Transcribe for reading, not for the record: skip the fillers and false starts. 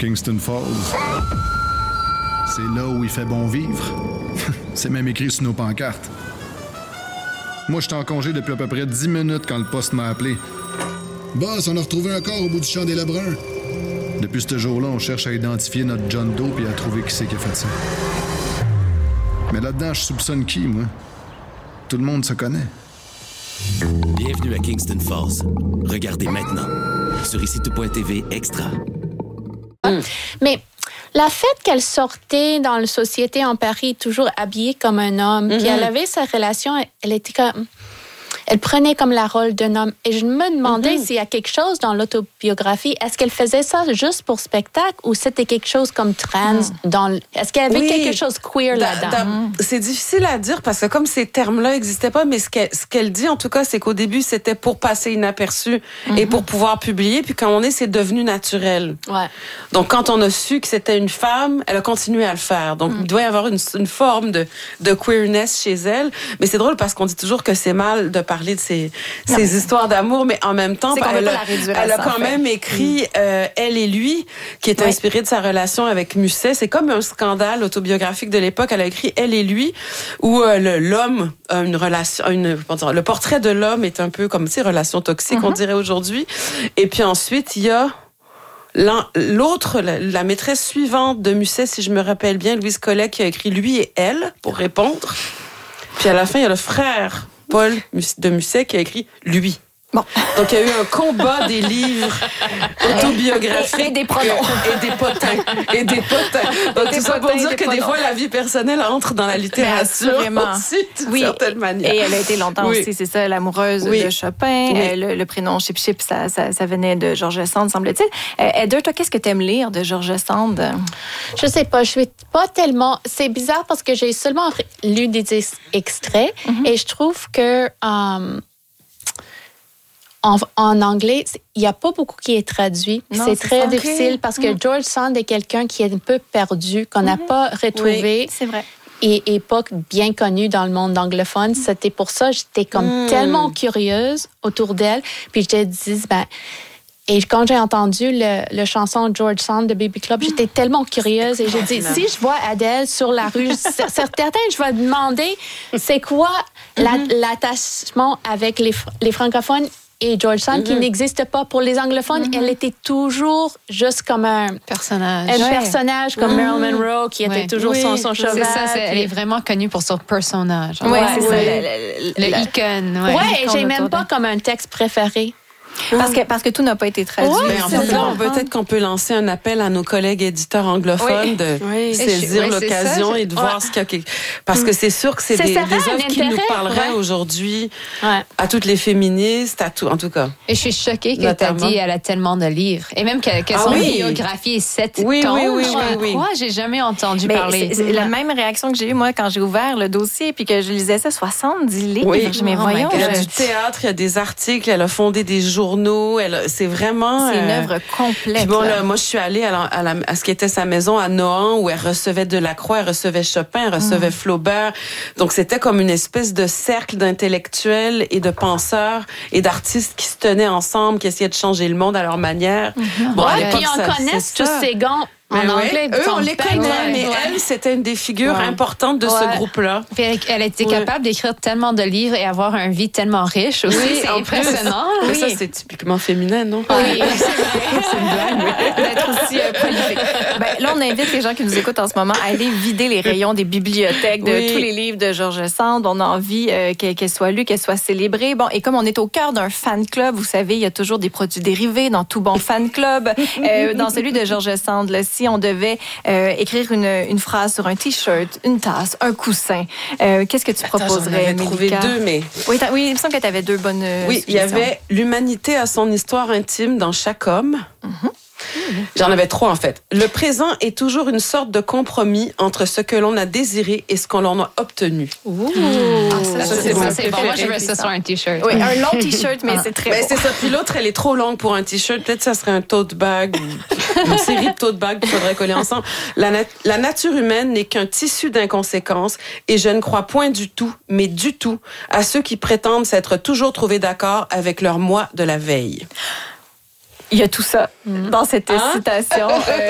Kingston Falls. C'est là où il fait bon vivre. C'est même écrit sur nos pancartes. Moi, j'étais en congé depuis à peu près 10 minutes quand le poste m'a appelé. Boss, on a retrouvé un corps au bout du champ des Lebrun. Depuis ce jour-là, on cherche à identifier notre John Doe et à trouver qui c'est qui a fait ça. Mais là-dedans, je soupçonne qui, moi? Tout le monde se connaît. Bienvenue à Kingston Falls. Regardez maintenant sur ICITO.tv Extra. Mais la fait qu'elle sortait dans la société en Paris toujours habillée comme un homme, puis elle avait sa relation, elle était comme... Elle prenait comme la rôle d'un homme. Et je me demandais s'il y a quelque chose dans l'autobiographie. Est-ce qu'elle faisait ça juste pour spectacle ou c'était quelque chose comme trans? Est-ce qu'il y avait quelque chose queer là-dedans? C'est difficile à dire parce que comme ces termes-là n'existaient pas, mais ce qu'elle dit en tout cas, c'est qu'au début, c'était pour passer inaperçu et pour pouvoir publier. Puis quand on c'est devenu naturel. Ouais. Donc quand on a su que c'était une femme, elle a continué à le faire. Donc il doit y avoir une forme de queerness chez elle. Mais c'est drôle parce qu'on dit toujours que c'est mal de parler de ces histoires d'amour, mais en même temps, elle a quand même écrit Elle et lui, qui est inspiré de sa relation avec Musset. C'est comme un scandale autobiographique de l'époque. Elle a écrit Elle et lui, où l'homme a une relation, le portrait de l'homme est un peu comme relation toxique, on dirait aujourd'hui. Et puis ensuite, il y a l'autre, la maîtresse suivante de Musset, si je me rappelle bien, Louise Collet, qui a écrit Lui et elle pour répondre. Puis à la fin, il y a le frère Paul de Musset qui a écrit Lui. Bon. Donc, il y a eu un combat des livres autobiographiques. Et des pronoms. Et des potins. Donc, tout ça pour dire que des fois, la vie personnelle entre dans la littérature aussi, d'une certaine manière. Et elle a été longtemps aussi, c'est ça, l'amoureuse de Chopin. Le prénom Chip Chip, ça venait de George Sand, semble-t-il. Heather, toi, qu'est-ce que tu aimes lire de George Sand? Je sais pas, je suis pas tellement... C'est bizarre parce que j'ai seulement lu des extraits et je trouve que... En anglais, il n'y a pas beaucoup qui est traduit. C'est très difficile parce que George Sand est quelqu'un qui est un peu perdu, qu'on n'a pas retrouvé. Oui, c'est vrai. Et pas bien connu dans le monde anglophone. C'était pour ça que j'étais comme tellement curieuse autour d'elle. Puis je te dis, et quand j'ai entendu le chanson George Sand de Baby Club, j'étais tellement curieuse et j'ai dit, si je vois Adèle sur la rue, certains, je vais demander, c'est quoi l'attachement avec les francophones et George Sand qui n'existe pas pour les anglophones. Elle était toujours juste comme un personnage. Un personnage comme Marilyn Monroe qui était toujours son cheval. C'est ça, elle est vraiment connue pour son personnage. Oui, c'est ça. Le icône. Ouais, et j'ai même pas comme un texte préféré. Parce que tout n'a pas été traduit. En fait, là, peut-être qu'on peut lancer un appel à nos collègues éditeurs anglophones de saisir l'occasion et de voir ce qu'il y a. Parce que c'est sûr que c'est des œuvres qui nous parleraient aujourd'hui à toutes les féministes, à tout, en tout cas. Et je suis choquée que tu as dit qu'elle a tellement de livres. Et même que son biographie est 7 tomes. Oui. Je crois, j'ai jamais entendu parler. C'est la même réaction que j'ai eue, moi, quand j'ai ouvert le dossier puis que je lisais ça, 70 livres. Oui. Mais voyons. Il y a du théâtre, il y a des articles, elle a fondé des journaux. C'est vraiment... C'est une œuvre complète. Puis bon, là, moi, je suis allée à ce qui était sa maison à Nohant, où elle recevait Delacroix, elle recevait Chopin, elle recevait Flaubert. Donc, c'était comme une espèce de cercle d'intellectuels et de penseurs et d'artistes qui se tenaient ensemble, qui essayaient de changer le monde à leur manière. Bon, puis on connaît tous ces gants en anglais. Eux, on les connaît, mais elle, c'était une des figures importantes de ce groupe-là. Puis elle était capable d'écrire tellement de livres et avoir une vie tellement riche aussi. C'est impressionnant. Mais ça, c'est typiquement féminin, non? Oui, c'est une blague. D'être aussi prolifique. Là, on invite les gens qui nous écoutent en ce moment à aller vider les rayons des bibliothèques de tous les livres de George Sand. On a envie qu'elle soit lue, qu'elle soit célébrée. Bon, et comme on est au cœur d'un fan club, vous savez, il y a toujours des produits dérivés dans tout bon fan club. Dans celui de George Sand, là, si on devait écrire une phrase sur un T-shirt, une tasse, un coussin, qu'est-ce que tu proposerais, J'en avais trouvé 2, mais... Oui, il me semble que tu avais 2 bonnes Oui, il y avait l'humanité a son histoire intime dans chaque homme. J'en avais 3, en fait. Le présent est toujours une sorte de compromis entre ce que l'on a désiré et ce qu'on en a obtenu. Ça, c'est bon. Moi, je veux ça sur un T-shirt. Oui, un long T-shirt, mais c'est très beau. C'est ça. Puis l'autre, elle est trop longue pour un T-shirt. Peut-être que ça serait un tote bag ou une série de tote bags qu'il faudrait coller ensemble. La nature humaine n'est qu'un tissu d'inconséquences et je ne crois point du tout, mais du tout, à ceux qui prétendent s'être toujours trouvés d'accord avec leur moi de la veille. Il y a tout ça dans cette citation.